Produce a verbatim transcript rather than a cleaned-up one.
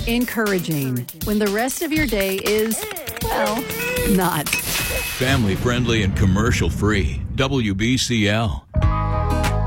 Encouraging when the rest of your day is, well, not. Family friendly and commercial free. W B C L.